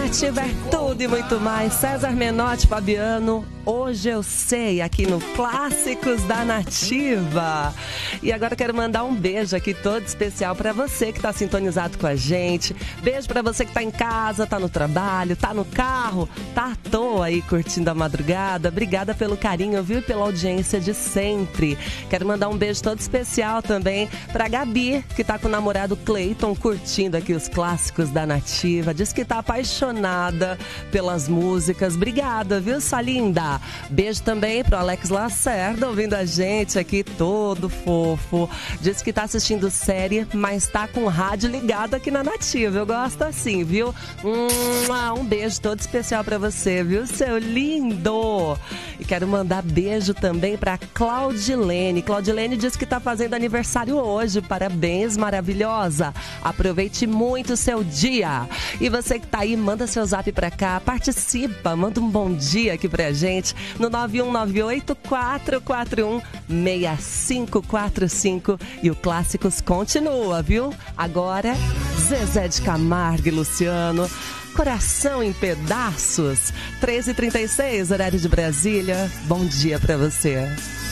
Nativa é tudo e muito mais. César Menotti, Fabiano, hoje eu sei, aqui no Clássicos da Nativa. E agora quero mandar um beijo aqui todo especial para você que tá sintonizado com a gente. Beijo para você que tá em casa, tá no trabalho, tá no carro, tá à toa aí curtindo a madrugada. Obrigada pelo carinho, viu? E pela audiência de sempre. Quero mandar um beijo todo especial também pra Gabi, que tá com o namorado Cleiton curtindo aqui os Clássicos da Nativa. Diz que tá apaixonada pelas músicas. Obrigada, viu, sua linda? Beijo também pro Alex Lacerda, ouvindo a gente aqui, todo fofo. Diz que tá assistindo série, mas tá com o rádio ligado aqui na Nativa. Eu gosto assim, viu? Um beijo todo especial pra você, viu, seu lindo? E quero mandar beijo também pra Claudilene. Claudilene diz que tá fazendo aniversário hoje. Parabéns, maravilhosa. Aproveite muito o seu dia. E você que tá aí, manda seu zap pra cá, participa, manda um bom dia aqui pra gente no 9198-441-6545. E o Clássicos continua, viu? Agora, Zezé de Camargo e Luciano, Coração em Pedaços. 13h36, horário de Brasília. Bom dia pra você.